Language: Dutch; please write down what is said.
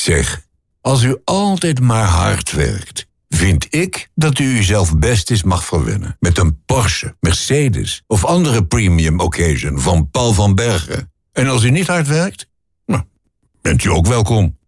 Zeg, als u altijd maar hard werkt, vind ik dat u uzelf best eens mag verwennen met een Porsche, Mercedes of andere premium occasion van Paul van Bergen. En als u niet hard werkt, nou, bent u ook welkom.